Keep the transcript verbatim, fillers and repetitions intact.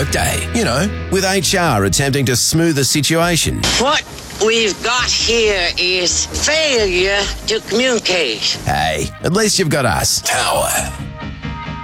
workday. You know, with H R attempting to smooth the situation. What we've got here is failure to communicate. Hey, at least you've got us. Tower.